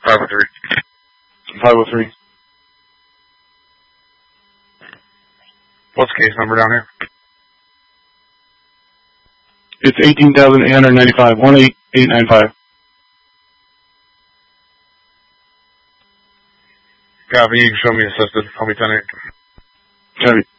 503. 503. What's the case number down here? It's 18,895. 18895. Copy. You can show me assisted. Call me 10-8. Copy.